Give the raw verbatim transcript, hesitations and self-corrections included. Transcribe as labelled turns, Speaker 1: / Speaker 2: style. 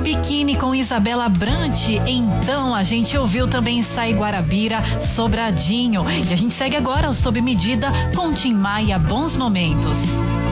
Speaker 1: Biquíni com Isabela Brant. Então a gente ouviu também Sai Guarabira, Sobradinho. E a gente segue agora o Sob Medida com Tim Maia, Bons Momentos.